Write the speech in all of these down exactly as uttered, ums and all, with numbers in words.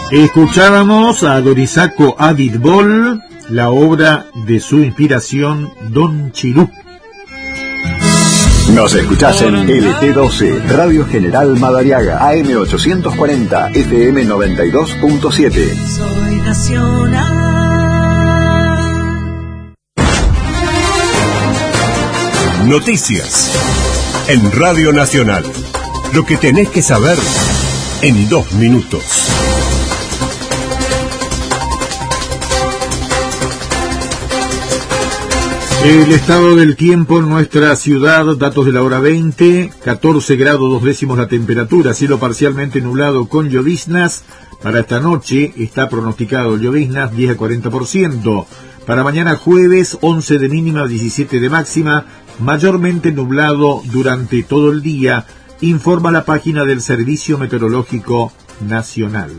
Escuchábamos a Dorisaco Abitbol, la obra de su inspiración, Don Chirú. Nos escuchás en L T doce, Radio General Madariaga, A M ochocientos cuarenta, F M noventa y dos punto siete. Soy nacional. Noticias en Radio Nacional. Lo que tenés que saber en dos minutos. El estado del tiempo en nuestra ciudad, datos de la hora veinte, catorce grados dos décimos la temperatura, cielo parcialmente nublado con lloviznas. Para esta noche está pronosticado lloviznas diez a cuarenta por ciento. Para mañana jueves, once de mínima, diecisiete de máxima, mayormente nublado durante todo el día, informa la página del Servicio Meteorológico Nacional.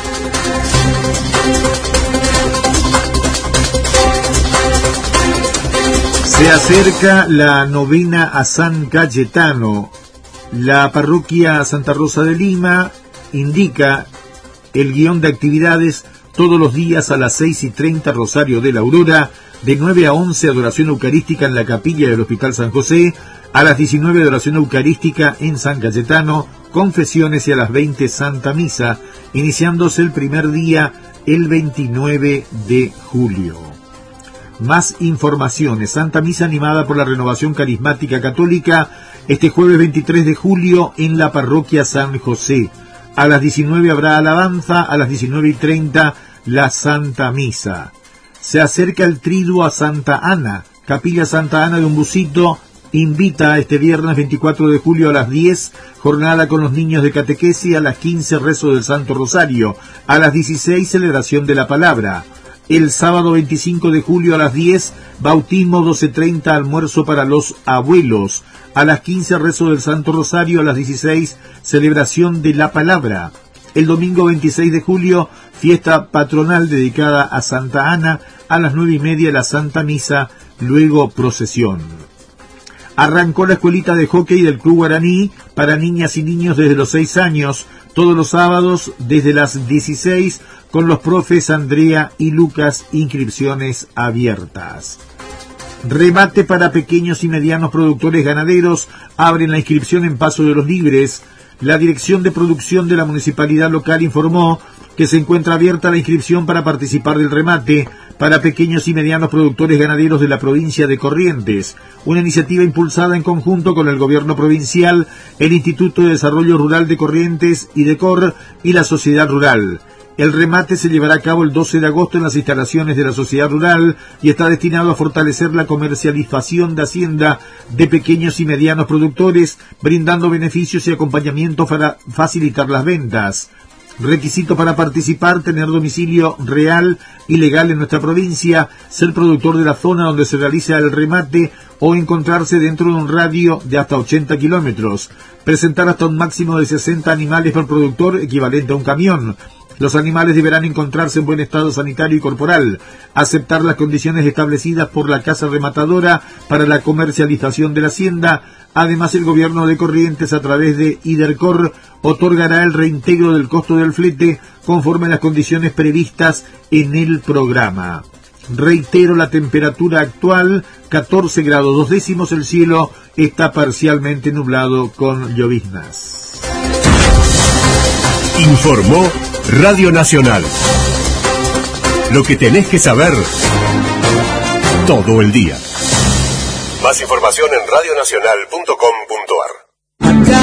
Se acerca la novena a San Cayetano. La parroquia Santa Rosa de Lima indica el guión de actividades: todos los días a las seis y treinta Rosario de la Aurora, de nueve a once adoración eucarística en la capilla del Hospital San José, a las diecinueve adoración eucarística en San Cayetano, confesiones y a las veinte Santa Misa, iniciándose el primer día el veintinueve de julio. Más informaciones: Santa Misa animada por la Renovación Carismática Católica este jueves veintitrés de julio en la parroquia San José. A las diecinueve habrá alabanza, a las diecinueve y treinta la Santa Misa. Se acerca el triduo a Santa Ana. Capilla Santa Ana de Umbucito invita este viernes veinticuatro de julio a las diez, jornada con los niños de catequesis, a las quince rezo del Santo Rosario, a las dieciséis celebración de la palabra. El sábado veinticinco de julio a las diez, bautismo, doce treinta, almuerzo para los abuelos. A las quince, rezo del Santo Rosario. A las dieciséis, celebración de la palabra. El domingo veintiséis de julio, fiesta patronal dedicada a Santa Ana. A las nueve y media, la Santa Misa, luego procesión. Arrancó la escuelita de hockey del Club Guaraní para niñas y niños desde los seis años, todos los sábados desde las dieciséis, con los profes Andrea y Lucas, inscripciones abiertas. Remate para pequeños y medianos productores ganaderos, abren la inscripción en Paso de los Libres. La Dirección de Producción de la Municipalidad Local informó que se encuentra abierta la inscripción para participar del remate para pequeños y medianos productores ganaderos de la provincia de Corrientes, una iniciativa impulsada en conjunto con el Gobierno Provincial, el Instituto de Desarrollo Rural de Corrientes, IDECOR, y la Sociedad Rural. El remate se llevará a cabo el doce de agosto en las instalaciones de la Sociedad Rural y está destinado a fortalecer la comercialización de hacienda de pequeños y medianos productores, brindando beneficios y acompañamiento para facilitar las ventas. Requisito para participar: tener domicilio real y legal en nuestra provincia, ser productor de la zona donde se realiza el remate o encontrarse dentro de un radio de hasta ochenta kilómetros, presentar hasta un máximo de sesenta animales por productor, equivalente a un camión. Los animales deberán encontrarse en buen estado sanitario y corporal, aceptar las condiciones establecidas por la casa rematadora para la comercialización de la hacienda. Además, el Gobierno de Corrientes, a través de IDECOR, otorgará el reintegro del costo del flete conforme a las condiciones previstas en el programa. Reitero, la temperatura actual, catorce grados dos décimos, el cielo está parcialmente nublado con lloviznas. Informó Radio Nacional. Lo que tenés que saber todo el día. Más información en radio nacional punto com punto a r.